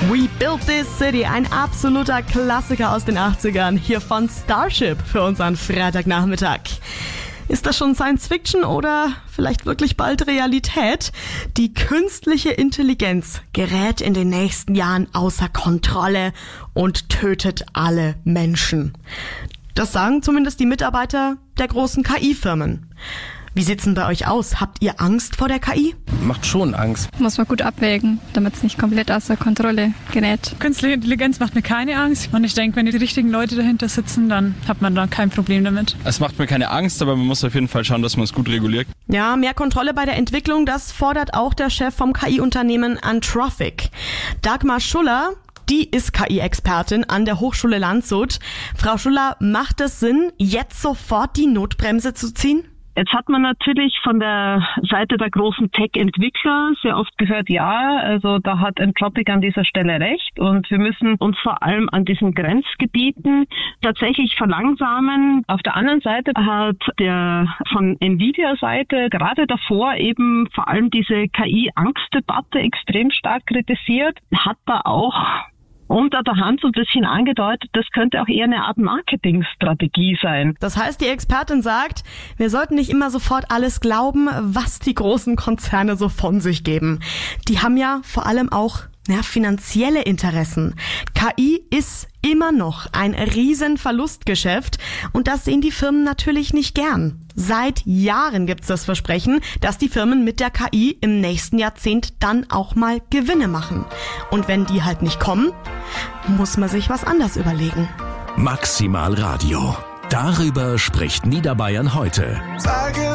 We Built This City, ein absoluter Klassiker aus den 80ern, hier von Starship für unseren Freitagnachmittag. Ist das schon Science Fiction oder vielleicht wirklich bald Realität? Die künstliche Intelligenz gerät in den nächsten Jahren außer Kontrolle und tötet alle Menschen. Das sagen zumindest die Mitarbeiter der großen KI-Firmen. Wie sieht's denn bei euch aus? Habt ihr Angst vor der KI? Macht schon Angst. Muss man gut abwägen, damit es nicht komplett außer Kontrolle gerät. Künstliche Intelligenz macht mir keine Angst. Und ich denke, wenn die richtigen Leute dahinter sitzen, dann hat man da kein Problem damit. Es macht mir keine Angst, aber man muss auf jeden Fall schauen, dass man es gut reguliert. Ja, mehr Kontrolle bei der Entwicklung, das fordert auch der Chef vom KI-Unternehmen Anthropic. Dagmar Schuller, die ist KI-Expertin an der Hochschule Landshut. Frau Schuller, macht es Sinn, jetzt sofort die Notbremse zu ziehen? Jetzt hat man natürlich von der Seite der großen Tech-Entwickler sehr oft gehört, ja, also da hat Anthropic an dieser Stelle recht und wir müssen uns vor allem an diesen Grenzgebieten tatsächlich verlangsamen. Auf der anderen Seite hat der von Nvidia-Seite gerade davor eben vor allem diese KI-Angstdebatte extrem stark kritisiert, hat da auch unter der Hand so ein bisschen angedeutet, das könnte auch eher eine Art Marketingstrategie sein. Das heißt, die Expertin sagt, wir sollten nicht immer sofort alles glauben, was die großen Konzerne so von sich geben. Die haben ja vor allem auch finanzielle Interessen. KI ist immer noch ein riesen Verlustgeschäft und das sehen die Firmen natürlich nicht gern. Seit Jahren gibt's das Versprechen, dass die Firmen mit der KI im nächsten Jahrzehnt dann auch mal Gewinne machen. Und wenn die halt nicht kommen, muss man sich was anders überlegen. Maximal Radio. Darüber spricht Niederbayern heute.